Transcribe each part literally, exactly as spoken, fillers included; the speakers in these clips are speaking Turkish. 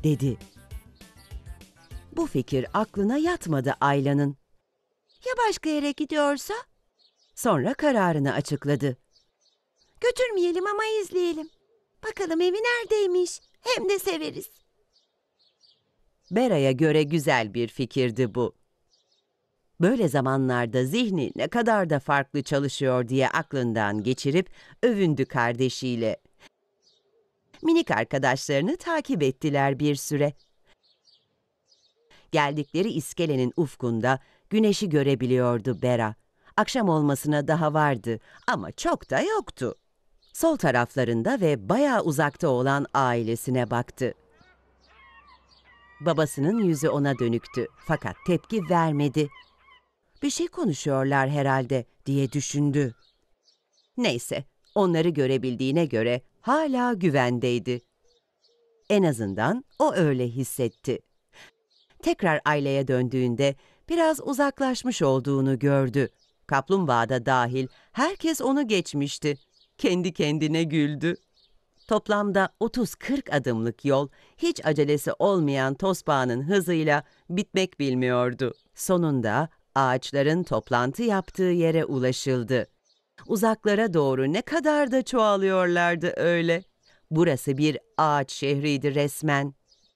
dedi. Bu fikir aklına yatmadı Ayla'nın. Ya başka yere gidiyorsa? Sonra kararını açıkladı. Götürmeyelim ama izleyelim. Bakalım evi neredeymiş, hem de severiz. Bera'ya göre güzel bir fikirdi bu. Böyle zamanlarda zihni ne kadar da farklı çalışıyor diye aklından geçirip övündü kardeşiyle. Minik arkadaşlarını takip ettiler bir süre. Geldikleri iskelenin ufkunda güneşi görebiliyordu Bera. Akşam olmasına daha vardı ama çok da yoktu. Sol taraflarında ve bayağı uzakta olan ailesine baktı. Babasının yüzü ona dönüktü fakat tepki vermedi. Bir şey konuşuyorlar herhalde diye düşündü. Neyse, onları görebildiğine göre hala güvendeydi. En azından o öyle hissetti. Tekrar aileye döndüğünde biraz uzaklaşmış olduğunu gördü. Kaplumbağa da dahil herkes onu geçmişti. Kendi kendine güldü. Toplamda otuz kırk adımlık yol hiç acelesi olmayan Tosbağa'nın hızıyla bitmek bilmiyordu. Sonunda ağaçların toplantı yaptığı yere ulaşıldı. Uzaklara doğru ne kadar da çoğalıyorlardı öyle. Burası bir ağaç şehriydi resmen.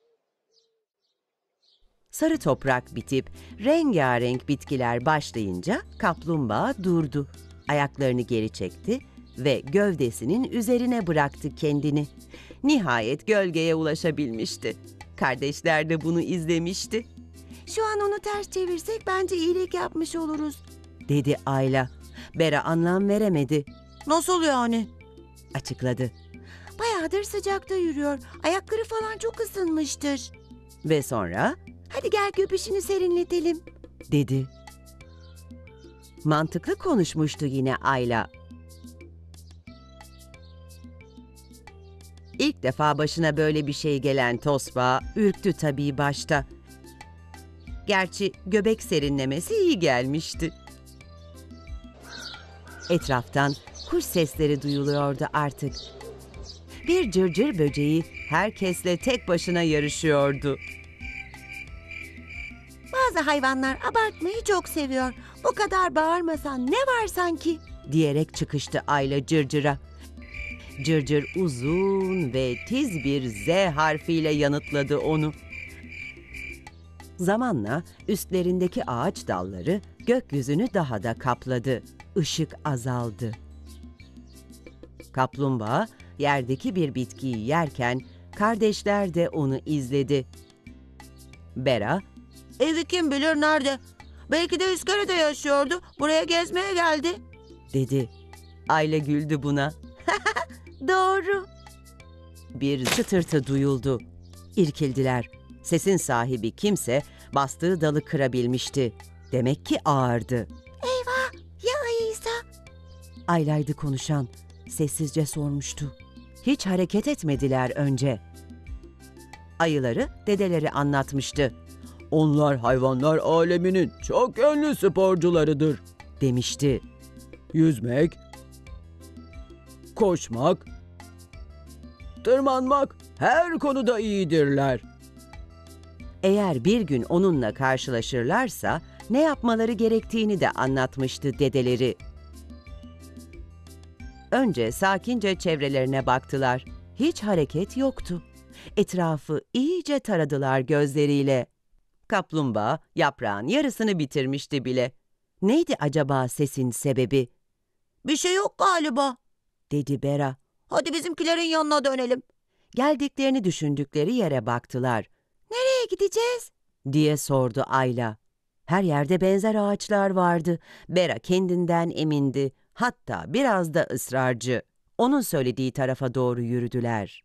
Sarı toprak bitip rengarenk bitkiler başlayınca kaplumbağa durdu. Ayaklarını geri çekti ve gövdesinin üzerine bıraktı kendini. Nihayet gölgeye ulaşabilmişti. Kardeşler de bunu izlemişti. Şu an onu ters çevirsek bence iyilik yapmış oluruz, dedi Ayla. Bera anlam veremedi. Nasıl yani? Açıkladı. Bayağıdır sıcakta yürüyor. Ayakları falan çok ısınmıştır. Ve sonra hadi gel göbüşünü serinletelim, dedi. Mantıklı konuşmuştu yine Ayla. İlk defa başına böyle bir şey gelen Tosbağa ürktü tabii başta. Gerçi göbek serinlemesi iyi gelmişti. Etraftan kuş sesleri duyuluyordu artık. Bir cırcır böceği herkesle tek başına yarışıyordu. Bazı hayvanlar abartmayı çok seviyor. Bu kadar bağırmasan ne var sanki? Diyerek çıkıştı Ayla cırcıra. Cırcır uzun ve tiz bir Z harfiyle yanıtladı onu. Zamanla üstlerindeki ağaç dalları gökyüzünü daha da kapladı. Işık azaldı. Kaplumbağa yerdeki bir bitkiyi yerken kardeşler de onu izledi. Bera, "Evi kim bilir nerede? Belki de iskelede yaşıyordu. Buraya gezmeye geldi," dedi. Ayla güldü buna. "Doğru." Bir çıtırtı duyuldu. İrkildiler. Sesin sahibi kimse bastığı dalı kırabilmişti. Demek ki ağırdı. "Eyvah! Ya ayıysa?" Ayla'ydı konuşan. Sessizce sormuştu. Hiç hareket etmediler önce. Ayıları dedeleri anlatmıştı. "Onlar hayvanlar aleminin çok yönlü sporcularıdır," demişti. "Yüzmek, koşmak, tırmanmak her konuda iyidirler." Eğer bir gün onunla karşılaşırlarsa ne yapmaları gerektiğini de anlatmıştı dedeleri. Önce sakince çevrelerine baktılar. Hiç hareket yoktu. Etrafı iyice taradılar gözleriyle. Kaplumbağa yaprağın yarısını bitirmişti bile. Neydi acaba sesin sebebi? "Bir şey yok galiba," dedi Bera. "Hadi bizimkilerin yanına dönelim." Geldiklerini düşündükleri yere baktılar. "Nereye gideceğiz?" diye sordu Ayla. Her yerde benzer ağaçlar vardı. Bera kendinden emindi. Hatta biraz da ısrarcı. Onun söylediği tarafa doğru yürüdüler.